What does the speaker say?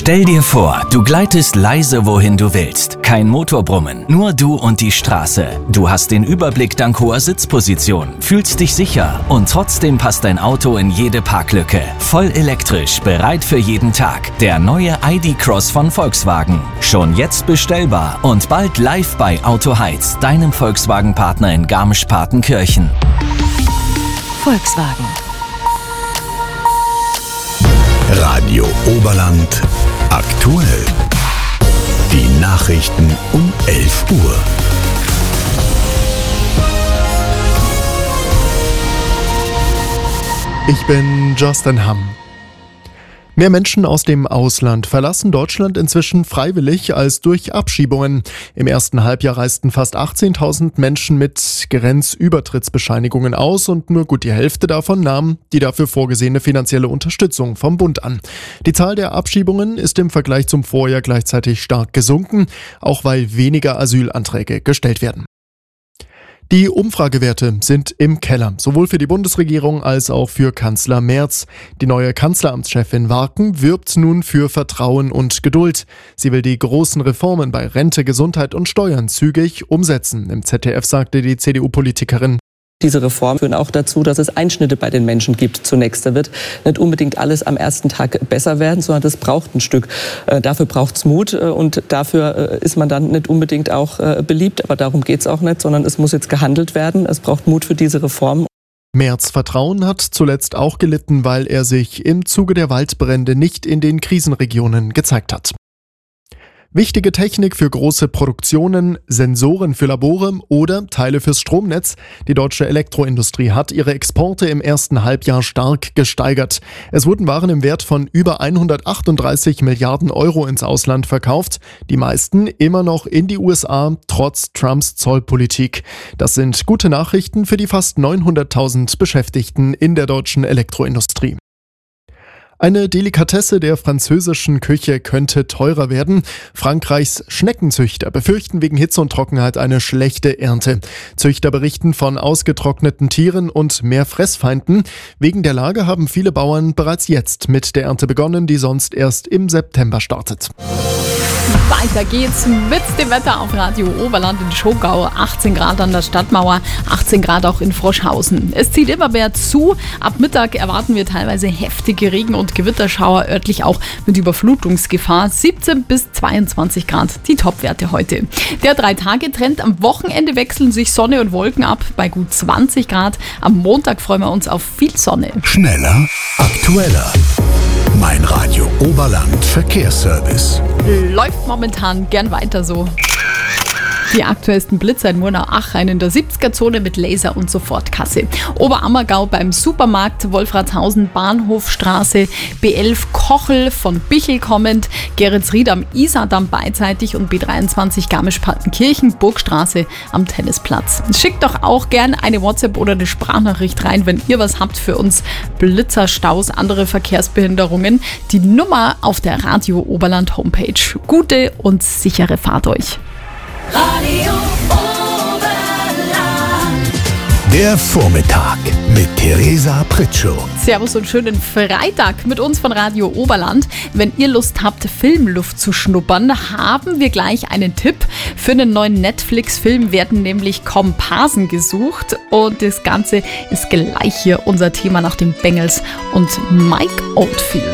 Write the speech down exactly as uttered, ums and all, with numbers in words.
Stell dir vor, du gleitest leise wohin du willst. Kein Motorbrummen, nur du und die Straße. Du hast den Überblick dank hoher Sitzposition, fühlst dich sicher und trotzdem passt dein Auto in jede Parklücke. Voll elektrisch, bereit für jeden Tag. Der neue I D Cross von Volkswagen. Schon jetzt bestellbar und bald live bei Auto Heiz, deinem Volkswagen-Partner in Garmisch-Partenkirchen. Volkswagen. Radio Oberland aktuell. Die Nachrichten um elf Uhr. Ich bin Justin Hamm. Mehr Menschen aus dem Ausland verlassen Deutschland inzwischen freiwillig als durch Abschiebungen. Im ersten Halbjahr reisten fast achtzehntausend Menschen mit Grenzübertrittsbescheinigungen aus und nur gut die Hälfte davon nahm die dafür vorgesehene finanzielle Unterstützung vom Bund an. Die Zahl der Abschiebungen ist im Vergleich zum Vorjahr gleichzeitig stark gesunken, auch weil weniger Asylanträge gestellt werden. Die Umfragewerte sind im Keller, sowohl für die Bundesregierung als auch für Kanzler Merz. Die neue Kanzleramtschefin Warken wirbt nun für Vertrauen und Geduld. Sie will die großen Reformen bei Rente, Gesundheit und Steuern zügig umsetzen. Im Z D F sagte die C D U-Politikerin: Diese Reformen führen auch dazu, dass es Einschnitte bei den Menschen gibt zunächst. Da wird nicht unbedingt alles am ersten Tag besser werden, sondern das braucht ein Stück. Äh, dafür braucht es Mut äh, und dafür äh, ist man dann nicht unbedingt auch äh, beliebt. Aber darum geht es auch nicht, sondern es muss jetzt gehandelt werden. Es braucht Mut für diese Reformen. Merz' Vertrauen hat zuletzt auch gelitten, weil er sich im Zuge der Waldbrände nicht in den Krisenregionen gezeigt hat. Wichtige Technik für große Produktionen, Sensoren für Labore oder Teile fürs Stromnetz. Die deutsche Elektroindustrie hat ihre Exporte im ersten Halbjahr stark gesteigert. Es wurden Waren im Wert von über hundertachtunddreißig Milliarden Euro ins Ausland verkauft. Die meisten immer noch in die U S A, trotz Trumps Zollpolitik. Das sind gute Nachrichten für die fast neunhunderttausend Beschäftigten in der deutschen Elektroindustrie. Eine Delikatesse der französischen Küche könnte teurer werden. Frankreichs Schneckenzüchter befürchten wegen Hitze und Trockenheit eine schlechte Ernte. Züchter berichten von ausgetrockneten Tieren und mehr Fressfeinden. Wegen der Lage haben viele Bauern bereits jetzt mit der Ernte begonnen, die sonst erst im September startet. Weiter geht's mit dem Wetter auf Radio Oberland in Schongau. achtzehn Grad an der Stadtmauer, achtzehn Grad auch in Froschhausen. Es zieht immer mehr zu. Ab Mittag erwarten wir teilweise heftige Regen- und Gewitterschauer, örtlich auch mit Überflutungsgefahr. siebzehn bis zweiundzwanzig Grad, die Topwerte heute. Der Drei-Tage-Trend: am Wochenende wechseln sich Sonne und Wolken ab bei gut zwanzig Grad. Am Montag freuen wir uns auf viel Sonne. Schneller, aktueller. Mein Radio Oberland Verkehrsservice. Läuft momentan gern weiter so. Die aktuellsten Blitzer in Murnau-Achrein in der siebziger-Zone mit Laser- und Sofortkasse. Oberammergau beim Supermarkt, Wolfratshausen, Bahnhofstraße, B elf Kochel von Bichel kommend, Geretsried am Isardamm beidseitig und B dreiundzwanzig Garmisch-Partenkirchen, Burgstraße am Tennisplatz. Schickt doch auch gern eine WhatsApp oder eine Sprachnachricht rein, wenn ihr was habt für uns. Blitzer, Staus, andere Verkehrsbehinderungen. Die Nummer auf der Radio Oberland Homepage. Gute und sichere Fahrt euch. Radio Oberland. Der Vormittag mit Theresa Pritschow. Servus und schönen Freitag mit uns von Radio Oberland. Wenn ihr Lust habt, Filmluft zu schnuppern, haben wir gleich einen Tipp. Für einen neuen Netflix-Film werden nämlich Komparsen gesucht. Und das Ganze ist gleich hier unser Thema nach den Bengals und Mike Oldfield.